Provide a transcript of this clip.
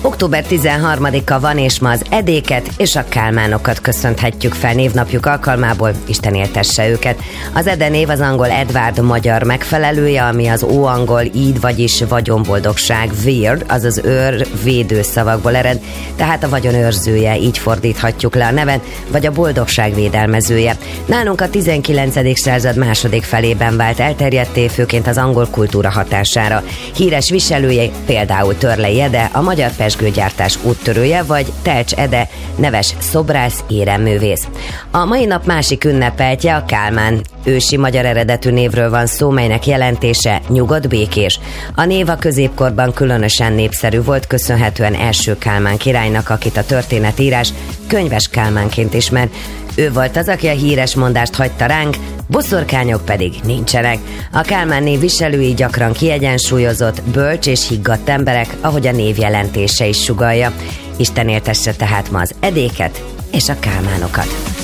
Október 13-a van, és ma az edéket és a kálmánokat köszönhetjük fel névnapjuk alkalmából, Isten éltesse őket. Az Ede név az angol Edward magyar megfelelője, ami az óangol íd, vagyis vagyonboldogság, weird, azaz őr, védő szavakból ered, tehát a vagyon őrzője, így fordíthatjuk le a nevet, vagy a boldogság védelmezője. Nálunk a 19. század második felében vált elterjedté, főként az angol kultúra hatására. Híres viselője például Törlei Ede, a magyar pezsgőgyártás úttörője, vagy Telcs Ede, neves szobrász, éremművész. A mai nap másik ünnepeltje a Kálmán. Ősi magyar eredetű névről van szó, melynek jelentése nyugodt, békés. A név a középkorban különösen népszerű volt, köszönhetően első Kálmán királynak, akit a történetírás Könyves Kálmánként ismer. Ő volt az, aki a híres mondást hagyta ránk, boszorkányok pedig nincsenek. A Kálmán név viselői gyakran kiegyensúlyozott, bölcs és higgadt emberek, ahogy a név jelentése is sugallja. Isten éltesse tehát ma az edéket és a kálmánokat.